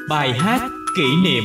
Bài hát kỷ niệm.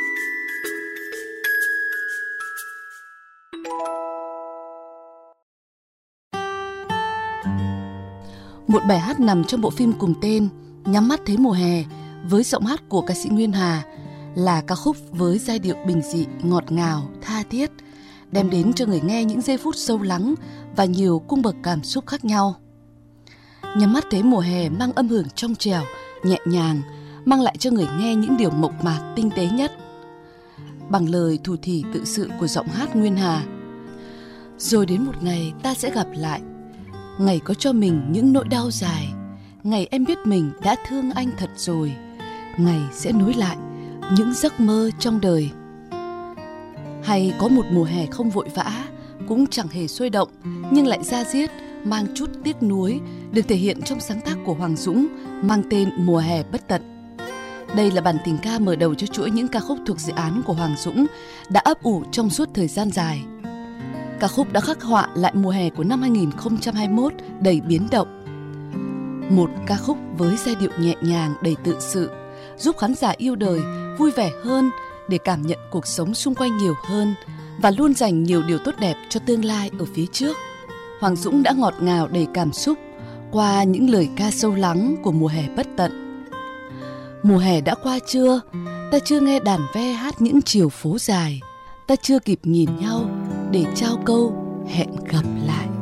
Một bài hát nằm trong bộ phim cùng tên Nhắm mắt thấy mùa hè, với giọng hát của ca sĩ Nguyên Hà, là ca khúc với giai điệu bình dị, ngọt ngào, tha thiết, đem đến cho người nghe những giây phút sâu lắng và nhiều cung bậc cảm xúc khác nhau. Nhắm mắt thấy mùa hè mang âm hưởng trong trẻo, nhẹ nhàng, mang lại cho người nghe những điều mộc mạc tinh tế nhất. Bằng lời thủ thỉ tự sự của giọng hát Nguyên Hà: rồi đến một ngày ta sẽ gặp lại, ngày có cho mình những nỗi đau dài, ngày em biết mình đã thương anh thật rồi, ngày sẽ nối lại những giấc mơ trong đời. Hay có một mùa hè không vội vã, cũng chẳng hề sôi động, nhưng lại da diết, mang chút tiếc nuối, được thể hiện trong sáng tác của Hoàng Dũng mang tên Mùa hè bất tận. Đây là bản tình ca mở đầu cho chuỗi những ca khúc thuộc dự án của Hoàng Dũng đã ấp ủ trong suốt thời gian dài. Ca khúc đã khắc họa lại mùa hè của năm 2021 đầy biến động. Một ca khúc với giai điệu nhẹ nhàng đầy tự sự, giúp khán giả yêu đời vui vẻ hơn để cảm nhận cuộc sống xung quanh nhiều hơn và luôn dành nhiều điều tốt đẹp cho tương lai ở phía trước. Hoàng Dũng đã ngọt ngào đầy cảm xúc qua những lời ca sâu lắng của Mùa hè bất tận. Mùa hè đã qua chưa? Ta chưa nghe đàn ve hát những chiều phố dài. Ta chưa kịp nhìn nhau để trao câu hẹn gặp lại.